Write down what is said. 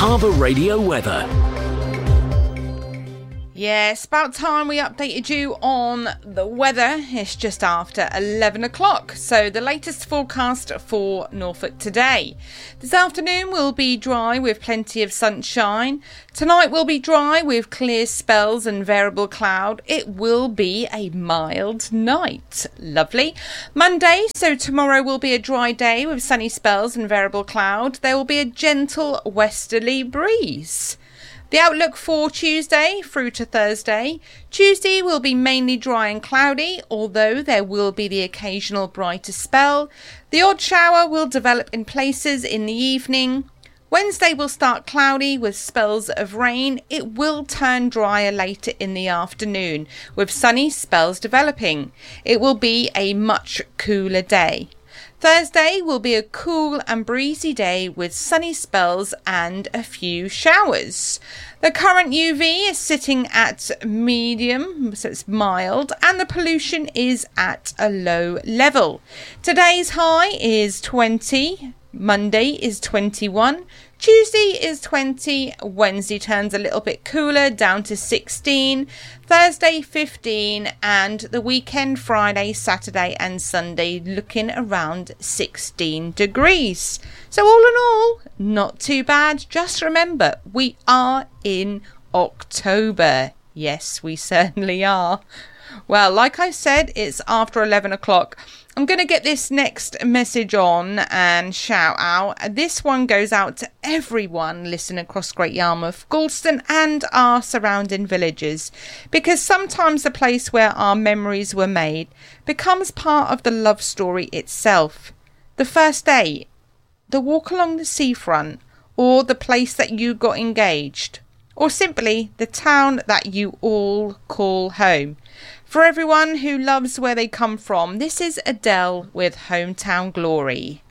Harbour Radio weather. Yes, about time we updated you on the weather. It's just after 11 o'clock. So the latest forecast for Norfolk today. This afternoon will be dry with plenty of sunshine. Tonight will be dry with clear spells and variable cloud. It will be a mild night. Lovely. Monday, so tomorrow will be a dry day with sunny spells and variable cloud. There will be a gentle westerly breeze. The outlook for Tuesday through to Thursday. Tuesday will be mainly dry and cloudy, although there will be the occasional brighter spell. The odd shower will develop in places in the evening. Wednesday will start cloudy with spells of rain. It will turn drier later in the afternoon with sunny spells developing. It will be a much cooler day. Thursday will be a cool and breezy day with sunny spells and a few showers. The current UV is sitting at medium, so it's mild, and the pollution is at a low level. Today's high is 20, Monday is 21, Tuesday is 20, Wednesday turns a little bit cooler down to 16, Thursday 15, and the weekend Friday, Saturday and Sunday looking around 16 degrees. So all in all, not too bad. Just remember, we are in October. Yes, we certainly are. Well, like I said, it's after 11 o'clock. I'm going to get this next message on and shout out. This one goes out to everyone listening across Great Yarmouth, Galston and our surrounding villages, because sometimes the place where our memories were made becomes part of the love story itself. The first date, the walk along the seafront, or the place that you got engaged, or simply the town that you all call home. For everyone who loves where they come from, this is Adele with Hometown Glory.